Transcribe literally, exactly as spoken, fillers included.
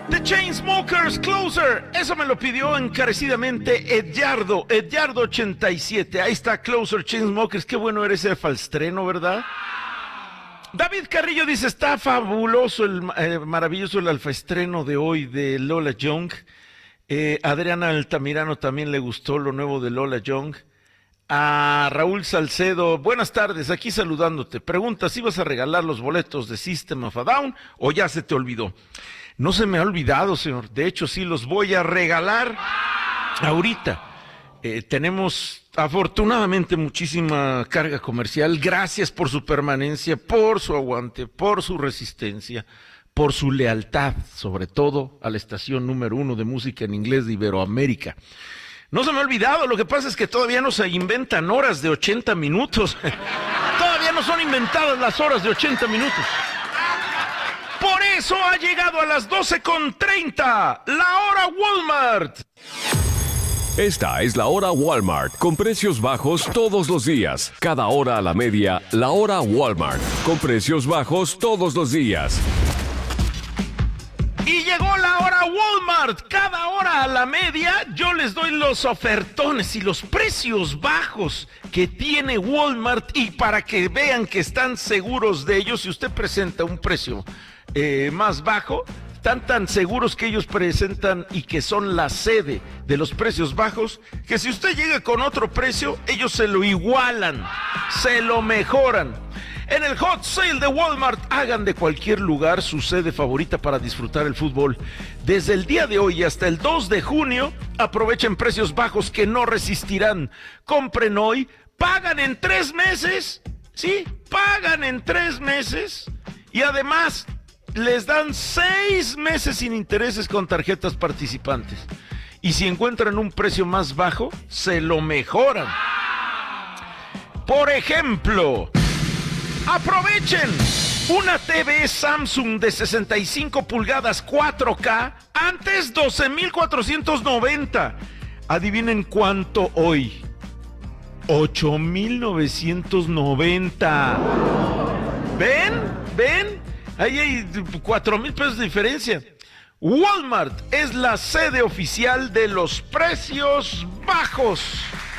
The Chainsmokers, Closer. Eso me lo pidió encarecidamente Edyardo, Edyardo ochenta y siete. Ahí está Closer, Chainsmokers. Qué bueno eres ese falstreno, ¿verdad? David Carrillo dice, está fabuloso, el eh, maravilloso el alfaestreno de hoy de Lola Young. Eh, Adriana Altamirano también le gustó lo nuevo de Lola Young. A Raúl Salcedo, buenas tardes, aquí saludándote. Pregunta, ¿si vas a regalar los boletos de System of a Down o ya se te olvidó? No se me ha olvidado, señor. De hecho, sí los voy a regalar ahorita. Eh, tenemos afortunadamente muchísima carga comercial. Gracias por su permanencia, por su aguante, por su resistencia, por su lealtad, sobre todo a la estación número uno de música en inglés de Iberoamérica. No se me ha olvidado, lo que pasa es que todavía no se inventan horas de ochenta minutos. Todavía no son inventadas las horas de ochenta minutos. Por eso ha llegado a las doce con treinta, la hora Walmart. Esta es la hora Walmart, con precios bajos todos los días. Cada hora a la media, la hora Walmart, con precios bajos todos los días. Y llegó la hora Walmart. Cada hora a la media yo les doy los ofertones y los precios bajos que tiene Walmart. Y para que vean que están seguros de ellos, si usted presenta un precio eh, más bajo, están tan seguros que ellos presentan y que son la sede de los precios bajos, que si usted llega con otro precio, ellos se lo igualan, se lo mejoran. En el Hot Sale de Walmart, hagan de cualquier lugar su sede favorita para disfrutar el fútbol. Desde el día de hoy hasta el dos de junio, aprovechen precios bajos que no resistirán. Compren hoy, pagan en tres meses, ¿sí? Pagan en tres meses y además les dan seis meses sin intereses con tarjetas participantes. Y si encuentran un precio más bajo, se lo mejoran. Por ejemplo, aprovechen una T V Samsung de sesenta y cinco pulgadas cuatro K, antes doce mil cuatrocientos noventa. Adivinen cuánto hoy. ocho mil novecientos noventa. ¿Ven? ¿Ven? Ahí hay cuatro mil pesos de diferencia. Walmart es la sede oficial de los precios bajos.